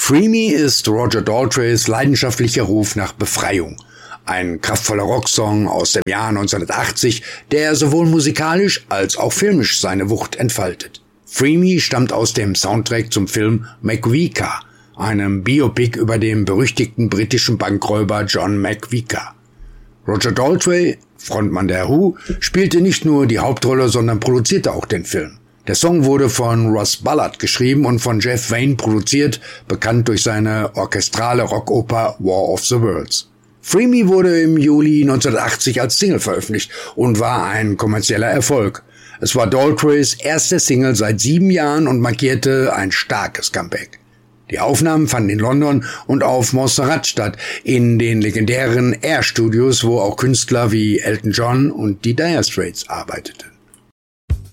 Free Me ist Roger Daltrey's leidenschaftlicher Ruf nach Befreiung. Ein kraftvoller Rocksong aus dem Jahr 1980, der sowohl musikalisch als auch filmisch seine Wucht entfaltet. Free Me stammt aus dem Soundtrack zum Film McVicar, einem Biopic über den berüchtigten britischen Bankräuber John McVicar. Roger Daltrey, Frontmann der Who, spielte nicht nur die Hauptrolle, sondern produzierte auch den Film. Der Song wurde von Ross Ballard geschrieben und von Jeff Wayne produziert, bekannt durch seine orchestrale Rockoper War of the Worlds. Free Me wurde im Juli 1980 als Single veröffentlicht und war ein kommerzieller Erfolg. Es war Daltreys erste Single seit 7 Jahren und markierte ein starkes Comeback. Die Aufnahmen fanden in London und auf Montserrat statt, in den legendären Air Studios, wo auch Künstler wie Elton John und die Dire Straits arbeiteten.